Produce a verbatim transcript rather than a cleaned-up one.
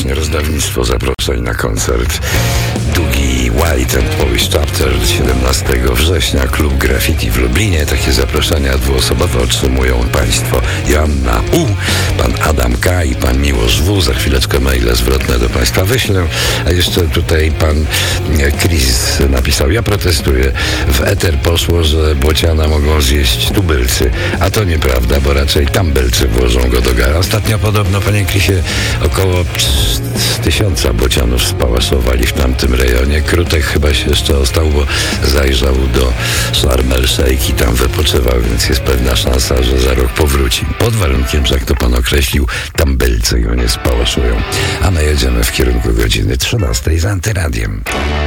właśnie rozdawnictwo zaproszeń na koncert Dougie White and Polish Chapter siedemnastego września, klub Graffiti w Lublinie. Takie zaproszenia dwuosobowe otrzymują państwo Joanna U, pan Adam K i pan Miłosz W. Za chwileczkę maile zwrotne do państwa wyślę. A jeszcze tutaj pan Chris napisał: ja protestuję. W eter poszło, że bociana mogą zjeść tubylcy. A to nieprawda, bo raczej tambelcy włożą go do gara. Ostatnio podobno, panie Chrisie, około tysiąca bocianów spałaszowali w tamtym rejonie. Krutek chyba się jeszcze ostał, bo zajrzał do Sharm el Sheikh i tam wypoczywał, więc jest pewna szansa, że za rok powróci. Pod warunkiem, że jak to pan określił, tambelcy go nie spałaszują. A my jedziemy w kierunku godziny trzynastej z Antyradiem.